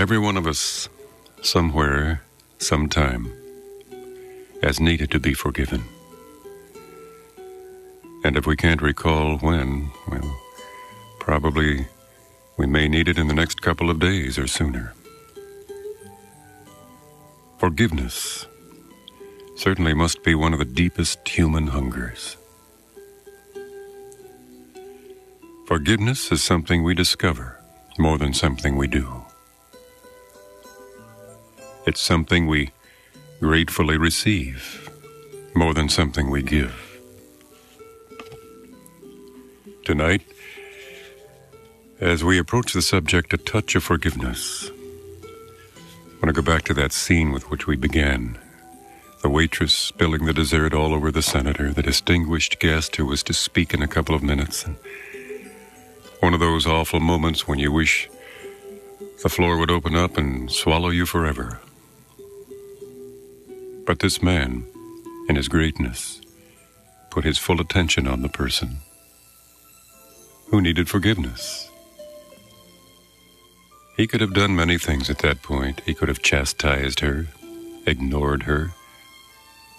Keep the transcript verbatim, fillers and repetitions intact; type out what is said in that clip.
Every one of us, somewhere, sometime, has needed to be forgiven. And if we can't recall when, well, probably we may need it in the next couple of days or sooner. Forgiveness certainly must be one of the deepest human hungers. Forgiveness is something we discover more than something we do. It's something we gratefully receive more than something we give. Tonight, as we approach the subject, a touch of forgiveness, I want to go back to that scene with which we began. The waitress spilling the dessert all over the senator, the distinguished guest who was to speak in a couple of minutes, and one of those awful moments when you wish the floor would open up and swallow you forever. But this man, in his greatness, put his full attention on the person who needed forgiveness. He could have done many things at that point. He could have chastised her, ignored her,